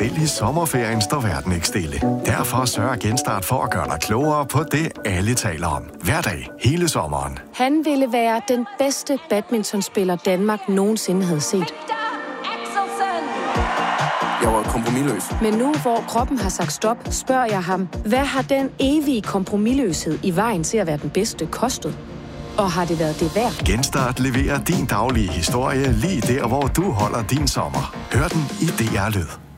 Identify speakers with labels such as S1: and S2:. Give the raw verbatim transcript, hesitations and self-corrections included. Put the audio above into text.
S1: Selv i sommerferien står verden ikke stille. Derfor sørger Genstart for at gøre dig klogere på det, alle taler om. Hver dag, hele sommeren.
S2: Han ville være den bedste badmintonspiller, Danmark nogensinde havde set.
S3: Jeg var kompromisløs.
S2: Men nu, hvor kroppen har sagt stop, spørger jeg ham, hvad har den evige kompromisløshed i vejen til at være den bedste kostet? Og har det været det værd?
S1: Genstart leverer din daglige historie lige der, hvor du holder din sommer. Hør den i D R Lyd.